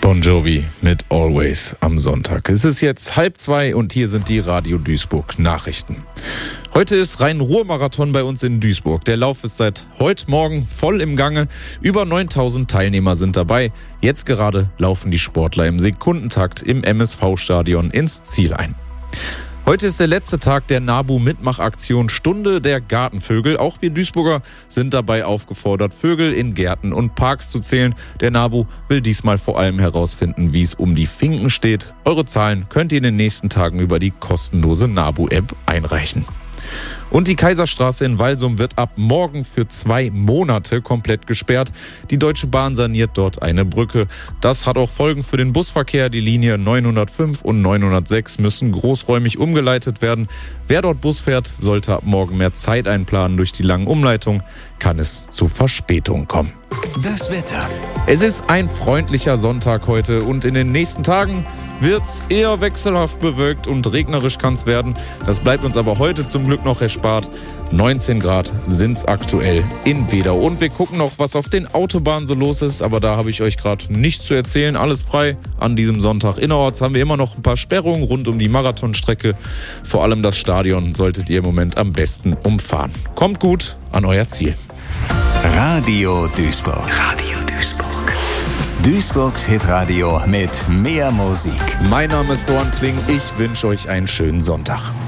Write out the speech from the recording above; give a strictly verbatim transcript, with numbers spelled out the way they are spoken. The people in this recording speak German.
Bon Jovi mit Always am Sonntag. Es ist jetzt halb zwei und hier sind die Radio Duisburg Nachrichten. Heute ist Rhein-Ruhr-Marathon bei uns in Duisburg. Der Lauf ist seit heute Morgen voll im Gange. Über neuntausend Teilnehmer sind dabei. Jetzt gerade laufen die Sportler im Sekundentakt im M S V-Stadion ins Ziel ein. Heute ist der letzte Tag der NABU-Mitmachaktion Stunde der Gartenvögel. Auch wir Duisburger sind dabei aufgefordert, Vögel in Gärten und Parks zu zählen. Der NABU will diesmal vor allem herausfinden, wie es um die Finken steht. Eure Zahlen könnt ihr in den nächsten Tagen über die kostenlose NABU-App einreichen. Und die Kaiserstraße in Walsum wird ab morgen für zwei Monate komplett gesperrt. Die Deutsche Bahn saniert dort eine Brücke. Das hat auch Folgen für den Busverkehr. Die Linie neunhundertfünf und neunhundertsechs müssen großräumig umgeleitet werden. Wer dort Bus fährt, sollte ab morgen mehr Zeit einplanen. Durch die langen Umleitungen kann es zu Verspätungen kommen. Das Wetter. Es ist ein freundlicher Sonntag heute und in den nächsten Tagen wird's eher wechselhaft bewölkt und regnerisch kann's werden. Das bleibt uns aber heute zum Glück noch erspart. neunzehn Grad sind's aktuell in Wedau. Und wir gucken noch, was auf den Autobahnen so los ist, aber da habe ich euch gerade nichts zu erzählen. Alles frei an diesem Sonntag. Innerorts haben wir immer noch ein paar Sperrungen rund um die Marathonstrecke. Vor allem das Stadion solltet ihr im Moment am besten umfahren. Kommt gut an euer Ziel. Radio Duisburg. Radio Duisburg. Duisburgs Hitradio mit mehr Musik. Mein Name ist Doan Kling. Ich wünsche euch einen schönen Sonntag.